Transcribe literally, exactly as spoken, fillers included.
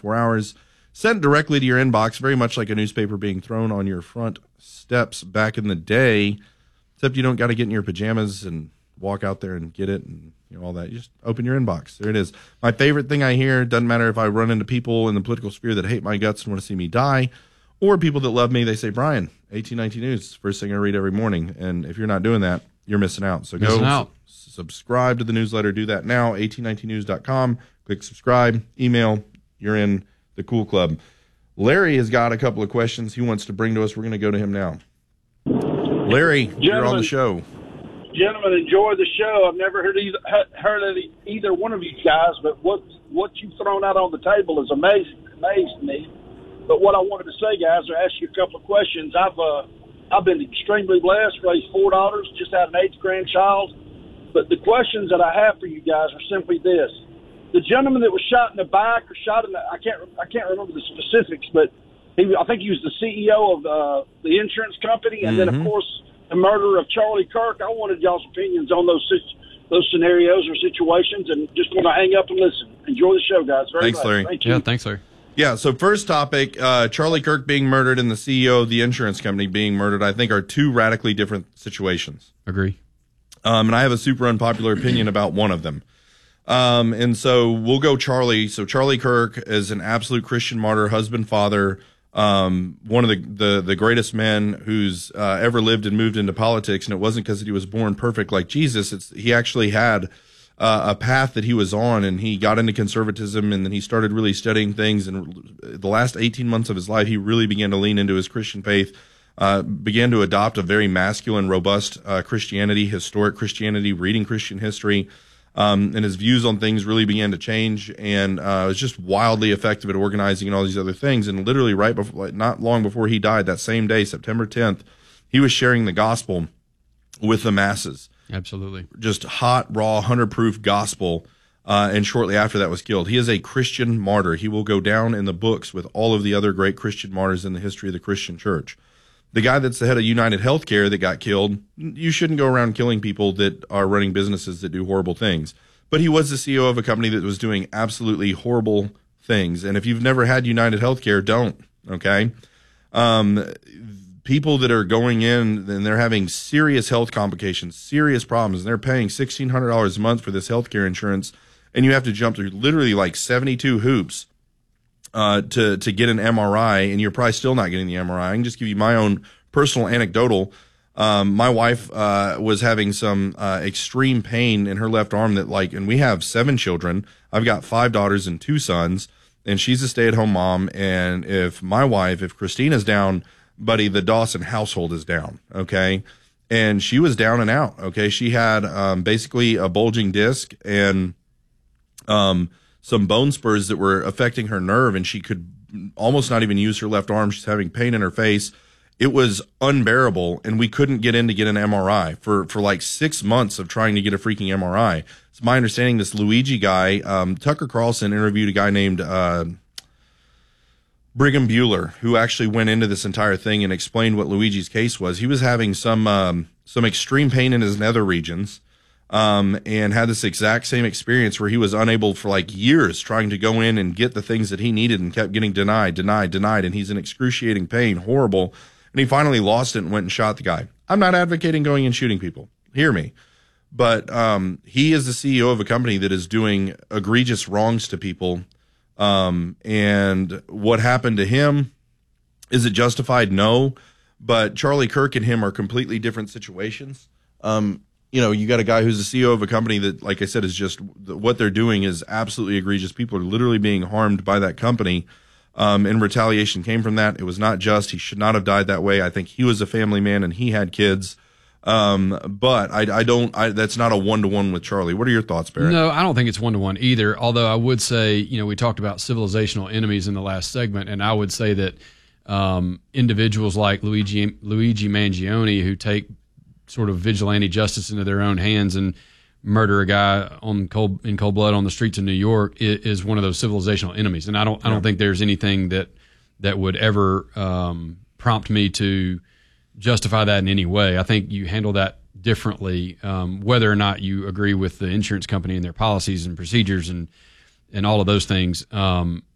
twenty-four hours, sent directly to your inbox, very much like a newspaper being thrown on your front steps back in the day, except you don't got to get in your pajamas and walk out there and get it and you know all that. You just open your inbox. There it is. My favorite thing I hear, doesn't matter if I run into people in the political sphere that hate my guts and want to see me die, or people that love me, they say, Brian, eighteen nineteen News, first thing I read every morning. And if you're not doing that, you're missing out. So missing go out. S- subscribe to the newsletter. Do that now, eighteen nineteen news dot com. Click subscribe, email. You're in the cool club. Larry has got a couple of questions he wants to bring to us. We're going to go to him now. Larry, Gentlemen, you're on the show. Gentlemen, enjoy the show. I've never heard either, heard of either one of you guys, but what what you've thrown out on the table is amazing, amazed me. But what I wanted to say, guys, or ask you a couple of questions. I've uh, I've been extremely blessed, raised four daughters, just had an eighth grandchild. But the questions that I have for you guys are simply this: the gentleman that was shot in the back or shot in the I can't I can't remember the specifics, but he I think he was the C E O of uh, the insurance company, and mm-hmm. then of course the murder of Charlie Kirk. I wanted y'all's opinions on those those scenarios or situations, and just want to hang up and listen. Enjoy the show, guys. Very thanks, much. Larry. Thank you. Yeah, thanks, Larry. Yeah, so first topic, uh, Charlie Kirk being murdered and the C E O of the insurance company being murdered, I think are two radically different situations. Agree. Um, and I have a super unpopular opinion about one of them. Um, and so we'll go Charlie. So Charlie Kirk is an absolute Christian martyr, husband, father, um, one of the, the, the greatest men who's uh, ever lived and moved into politics. And it wasn't because he was born perfect like Jesus. It's he actually had uh, a path that he was on, and he got into conservatism, and then he started really studying things. And the last eighteen months of his life, he really began to lean into his Christian faith, uh, began to adopt a very masculine, robust uh, Christianity, historic Christianity, reading Christian history. Um, and his views on things really began to change, and uh, was just wildly effective at organizing and all these other things. And literally right before, like, not long before he died, that same day, September tenth, he was sharing the gospel with the masses. Absolutely. Just hot, raw, one hundred proof gospel. Uh, and shortly after that was killed. He is a Christian martyr. He will go down in the books with all of the other great Christian martyrs in the history of the Christian church. The guy that's the head of United Healthcare that got killed, you shouldn't go around killing people that are running businesses that do horrible things. But he was the C E O of a company that was doing absolutely horrible things. And if you've never had United Healthcare, don't, okay? Um, people that are going in and they're having serious health complications, serious problems, and they're paying sixteen hundred dollars a month for this healthcare insurance, and you have to jump through literally like seventy-two hoops Uh, to, to get an M R I, and you're probably still not getting the M R I. I can just give you my own personal anecdotal. Um, my wife, uh, was having some, uh, extreme pain in her left arm that like, and we have seven children. I've got five daughters and two sons, and she's a stay-at-home mom. And if my wife, if Christina's down, buddy, the Dawson household is down. Okay. And she was down and out. Okay. She had, um, basically a bulging disc and, um, some bone spurs that were affecting her nerve, and she could almost not even use her left arm. She's having pain in her face. It was unbearable, and we couldn't get in to get an M R I for, for like six months of trying to get a freaking M R I. It's my understanding this Luigi guy, um, Tucker Carlson interviewed a guy named uh, Brigham Bueller, who actually went into this entire thing and explained what Luigi's case was. He was having some um, some extreme pain in his nether regions. Um, and had this exact same experience where he was unable for like years trying to go in and get the things that he needed and kept getting denied, denied, denied. And he's in excruciating pain, horrible. And he finally lost it and went and shot the guy. I'm not advocating going and shooting people. Hear me. But, um, he is the C E O of a company that is doing egregious wrongs to people. Um, and what happened to him, is it justified? No. But Charlie Kirk and him are completely different situations. Um, You know, you got a guy who's the C E O of a company that, like I said, is just what they're doing is absolutely egregious. People are literally being harmed by that company. Um, and retaliation came from that. It was not just. He should not have died that way. I think he was a family man and he had kids. Um, but I, I don't, I, that's not a one to one with Charlie. What are your thoughts, Barrett? No, I don't think it's one to one either. Although I would say, you know, we talked about civilizational enemies in the last segment, and I would say that, um, individuals like Luigi, Luigi Mangione, who take sort of vigilante justice into their own hands and murder a guy on cold in cold blood on the streets of New York is, is one of those civilizational enemies. And I don't, I don't think there's anything that, that would ever, um, prompt me to justify that in any way. I think you handle that differently, um, whether or not you agree with the insurance company and their policies and procedures and, and all of those things. Um,